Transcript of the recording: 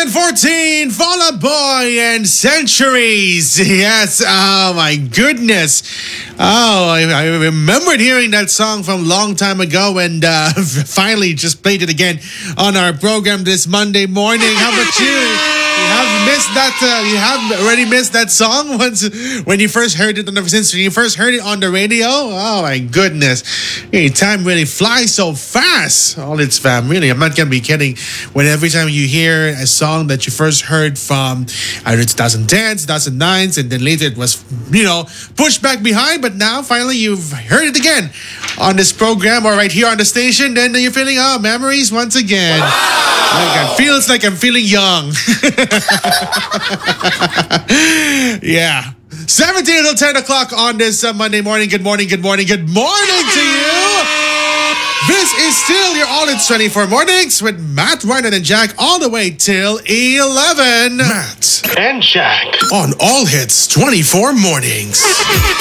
2014, Fall Out Boy and Centuries. Yes, oh my goodness. Oh, I remembered hearing that song from a long time ago and finally just played it again on our program this Monday morning. How about you? You have missed that. You have already missed that song once when you first heard it since you first heard it on the radio. Oh my goodness! Hey, time really flies so fast. All its fam, really. I'm not gonna be kidding. When every time you hear a song that you first heard from either 2010, 2009, and then later it was pushed back behind, but now finally you've heard it again on this program or right here on the station. Then you're feeling memories once again. Wow. Feels like I'm feeling young. Yeah. 17 until 10 o'clock on this Monday morning. Good morning, good morning, good morning to you. This is still your All Hits 24 Mornings with Matt, Ryan, and Jack all the way till 11. Matt and Jack on All Hits 24 Mornings.